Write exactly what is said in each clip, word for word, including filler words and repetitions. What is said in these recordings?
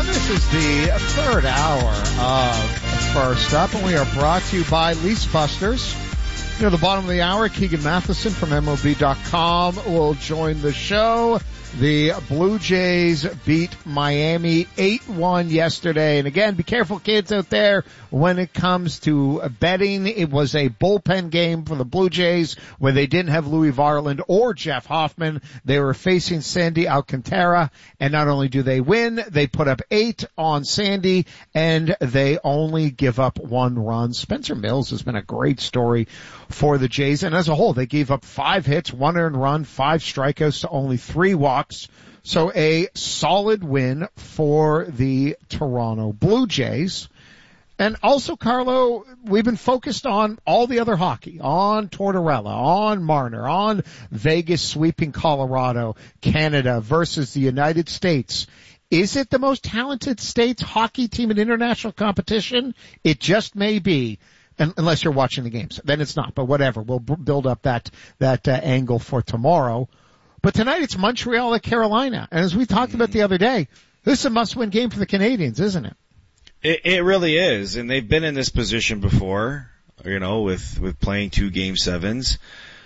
This is the third hour of First Up, and we are brought to you by Lease Busters. Near the bottom of the hour, Keegan Matheson from M L B dot com will join the show. The Blue Jays beat Miami eight one yesterday. And again, be careful, kids out there, when it comes to betting. It was a bullpen game for the Blue Jays where they didn't have Louis Varland or Jeff Hoffman. They were facing Sandy Alcantara. And not only do they win, they put up eight on Sandy, and they only give up one run. Spencer Mills has been a great story for the Jays. And as a whole, they gave up five hits, one earned run, five strikeouts to only three walks. So a solid win for the Toronto Blue Jays. And also, Carlo, we've been focused on all the other hockey, on Tortorella, on Marner, on Vegas sweeping Colorado, Canada versus the United States. Is it the most talented states hockey team in international competition? It just may be. Unless you're watching the games, then it's not, but whatever. We'll b- build up that, that uh, angle for tomorrow. But tonight it's Montreal at Carolina. And as we talked about the other day, this is a must-win game for the Canadians, isn't it? It, it really is. And they've been in this position before, you know, with, with playing two game sevens.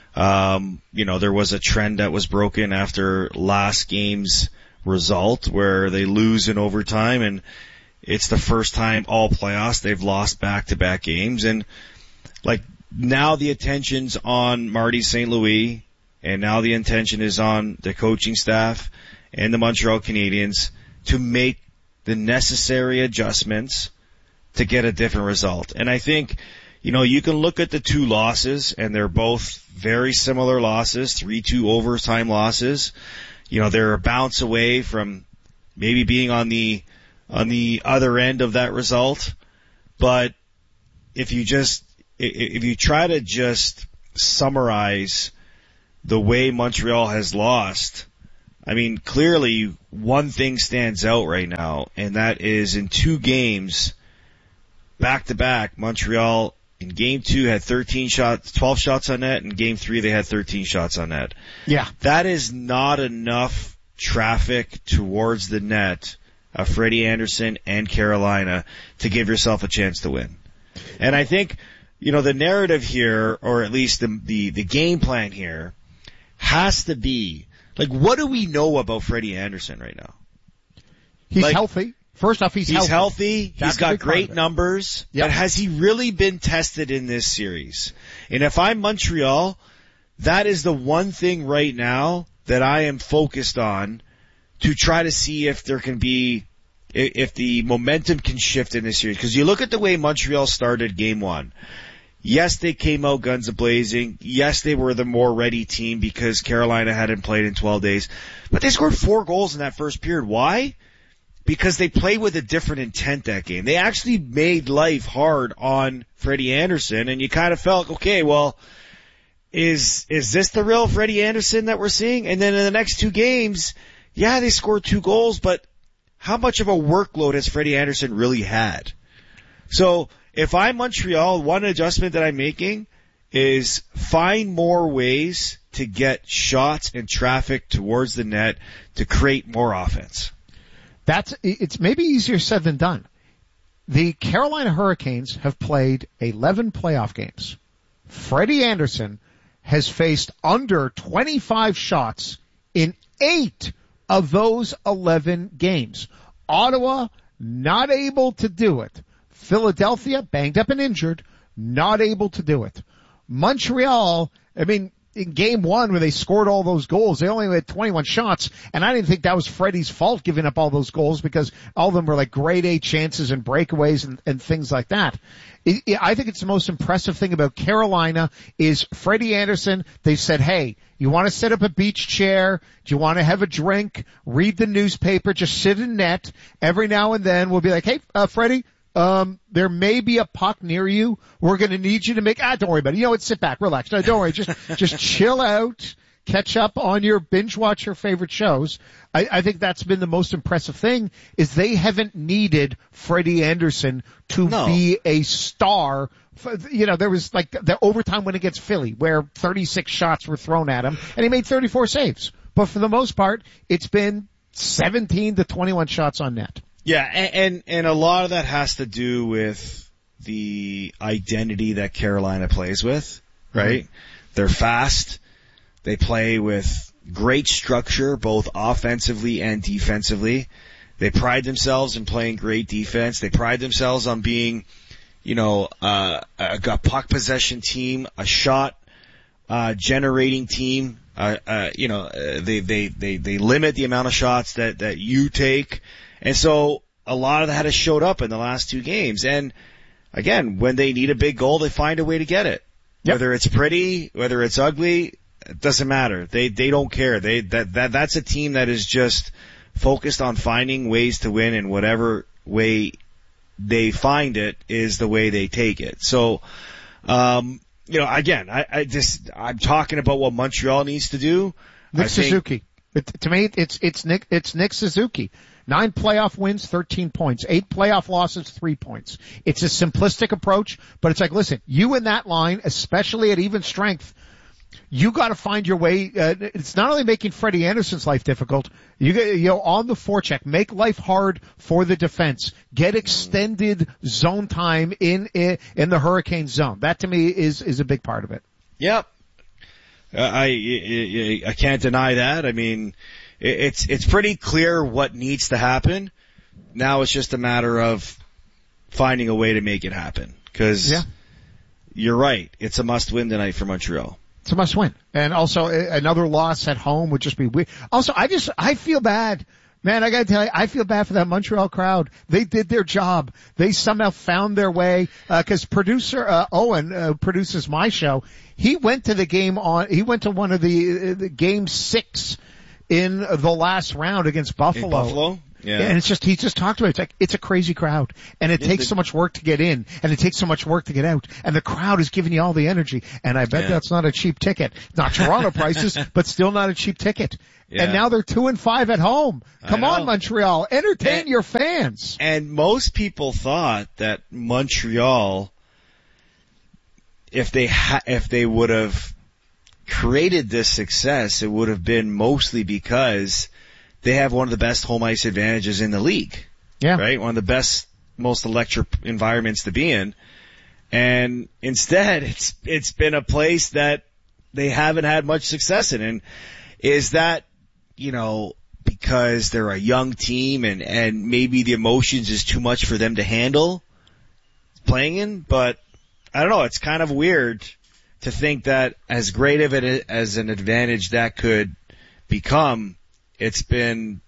Um, you know, there was a trend that was broken after last game's result where they lose in overtime, and it's the first time all playoffs they've lost back-to-back games. And like now the attention's on Marty Saint Louis. And now the intention is on the coaching staff and the Montreal Canadiens to make the necessary adjustments to get a different result. And I think, you know, you can look at the two losses, and they're both very similar losses, three two overtime losses. You know, they're a bounce away from maybe being on the on the other end of that result. But if you just if you try to just summarize the way Montreal has lost, I mean, clearly one thing stands out right now, and that is in two games, back-to-back, Montreal in game two had thirteen shots, twelve shots on net, and game three they had thirteen shots on net. Yeah. That is not enough traffic towards the net of Freddie Andersen and Carolina to give yourself a chance to win. And I think, you know, the narrative here, or at least the, the, the game plan here, has to be, like, what do we know about Freddie Andersen right now? He's like, healthy. First off, he's, he's healthy. healthy. That's he's got great numbers. Yep. But has he really been tested in this series? And if I'm Montreal, that is the one thing right now that I am focused on to try to see if there can be, if the momentum can shift in this series. Because you look at the way Montreal started game one. Yes, they came out guns a-blazing. Yes, they were the more ready team because Carolina hadn't played in twelve days. But they scored four goals in that first period. Why? Because they played with a different intent that game. They actually made life hard on Freddie Andersen, and you kind of felt, okay, well, is is this the real Freddie Andersen that we're seeing? And then in the next two games, yeah, they scored two goals, but how much of a workload has Freddie Andersen really had? So if I'm Montreal, one adjustment that I'm making is find more ways to get shots and traffic towards the net to create more offense. That's, it's maybe easier said than done. The Carolina Hurricanes have played eleven playoff games. Freddie Andersen has faced under twenty-five shots in eight of those eleven games. Ottawa, not able to do it. Philadelphia, banged up and injured, not able to do it. Montreal, I mean, in game one where they scored all those goals, they only had twenty-one shots, and I didn't think that was Freddie's fault giving up all those goals because all of them were like grade A chances and breakaways and, and things like that. It, it, I think it's the most impressive thing about Carolina is Freddie Andersen. They said, hey, you want to set up a beach chair? Do you want to have a drink? Read the newspaper? Just sit in net. Every now and then we'll be like, hey, uh, Freddie, Um, there may be a puck near you. We're going to need you to make, ah, don't worry about it. You know what? Sit back, relax. No, don't worry. Just, just chill out, catch up on your binge watch your favorite shows. I, I think that's been the most impressive thing is they haven't needed Freddie Andersen to no. be a star. You know, there was like the overtime win against Philly where thirty-six shots were thrown at him and he made thirty-four saves. But for the most part, it's been seventeen to twenty-one shots on net. Yeah, and, and, and a lot of that has to do with the identity that Carolina plays with, right? Mm-hmm. They're fast. They play with great structure, both offensively and defensively. They pride themselves in playing great defense. They pride themselves on being, you know, uh, a, a puck possession team, a shot uh, generating team. Uh, uh, you know, uh, they, they, they, they limit the amount of shots that, that you take. And so a lot of that has showed up in the last two games. And again, when they need a big goal, they find a way to get it. Yep. Whether it's pretty, whether it's ugly, it doesn't matter. They, they don't care. They, that, that, that's a team that is just focused on finding ways to win, and whatever way they find it is the way they take it. So, um, you know, again, I, I just, I'm talking about what Montreal needs to do. Nick I think, Suzuki. It, to me, it's, it's Nick, it's Nick Suzuki. Nine playoff wins, thirteen points. Eight playoff losses, three points. It's a simplistic approach, but it's like, listen, you in that line, especially at even strength, you got to find your way. Uh, it's not only making Freddie Anderson's life difficult. You get, you know, on the forecheck, make life hard for the defense. Get extended zone time in in, in the Hurricane zone. That to me is is a big part of it. Yep, uh, I, I I can't deny that. I mean, it's it's pretty clear what needs to happen. Now it's just a matter of finding a way to make it happen. Because yeah. You're right, it's a must-win tonight for Montreal. It's a must win. And also another loss at home would just be weird. Also, I just, I feel bad. Man, I gotta tell you, I feel bad for that Montreal crowd. They did their job. They somehow found their way, uh, cause producer, uh, Owen, uh, produces my show. He went to the game on, he went to one of the, uh, the game six in the last round against Buffalo. In Buffalo? Yeah. And it's just, he just talked about it. It's like, it's a crazy crowd. And it yeah, takes the, so much work to get in. And it takes so much work to get out. And the crowd is giving you all the energy. And I bet yeah. that's not a cheap ticket. Not Toronto prices, but still not a cheap ticket. Yeah. And now they're two and five at home. Come on, Montreal. Entertain and, your fans. And most people thought that Montreal, if they ha- if they would have created this success, it would have been mostly because they have one of the best home ice advantages in the league. Yeah. Right? One of the best, most electric environments to be in. And instead, it's, it's been a place that they haven't had much success in. And is that, you know, because they're a young team and, and maybe the emotions is too much for them to handle playing in? But I don't know. It's kind of weird to think that as great of it as an advantage that could become, It's been,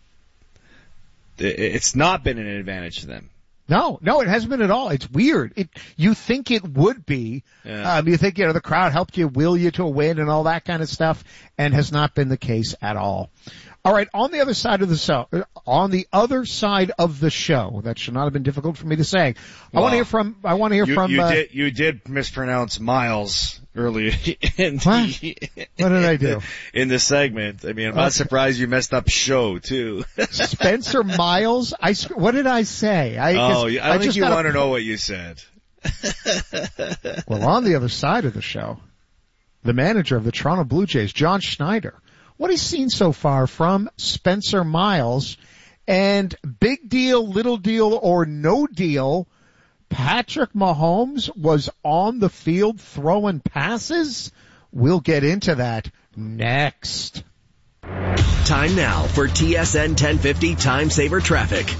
it's not been an advantage to them. No, no, it hasn't been at all. It's weird. It, you think it would be. Yeah. Um, you think, you know, the crowd helped you, will you to a win and all that kind of stuff, and has not been the case at all. All right, on the other side of the show, on the other side of the show, that should not have been difficult for me to say. I well, want to hear from, I want to hear you, from, you uh, did, you did mispronounce Miles earlier in what? the, what did I do? In the segment. I mean, I'm not okay. surprised you messed up show too. Spencer Miles? I, what did I say? I, oh, I don't I think you want to know what you said. Well, on the other side of the show, the manager of the Toronto Blue Jays, John Schneider, what he's seen so far from Spencer Miles, and big deal, little deal, or no deal, Patrick Mahomes was on the field throwing passes? We'll get into that next. Time now for T S N ten fifty Time Saver Traffic.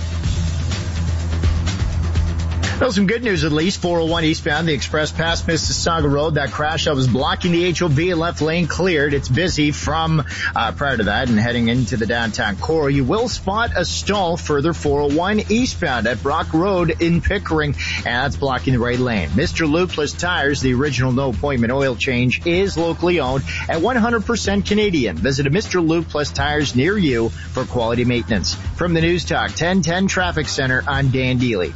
Well, some good news at least. four oh one eastbound, the Express past Mississauga Road. That crash that was blocking the H O V, left lane cleared. It's busy from uh prior to that and heading into the downtown core. You will spot a stall further four oh one eastbound at Brock Road in Pickering, and that's blocking the right lane. Mister Lupeless Tires, the original no appointment oil change, is locally owned and one hundred percent Canadian. Visit a Mister Lupeless Tires near you for quality maintenance. From the News Talk ten ten Traffic Center, I'm Dan Deely.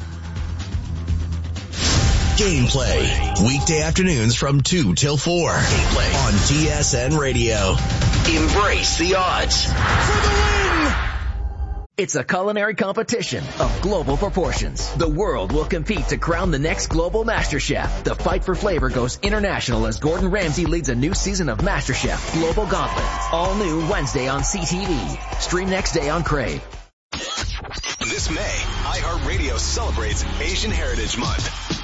Gameplay, weekday afternoons from two till four. Gameplay on T S N Radio. Embrace the odds for the win. It's a culinary competition of global proportions. The world will compete to crown the next global master chef. The fight for flavor goes international as Gordon Ramsay leads a new season of MasterChef Global Gauntlet. All new Wednesday on C T V. Stream next day on Crave. This This May, iHeartRadio celebrates Asian Heritage Month.